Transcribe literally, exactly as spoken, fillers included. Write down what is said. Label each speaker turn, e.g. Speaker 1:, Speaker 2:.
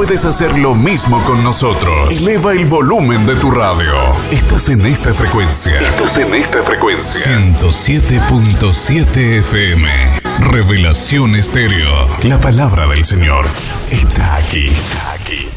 Speaker 1: puedes hacer lo mismo con nosotros. Eleva el volumen de tu radio. Estás en esta frecuencia. Estás en esta frecuencia. ciento siete punto siete F M. Revelación Estéreo. La palabra del Señor está aquí. Está aquí.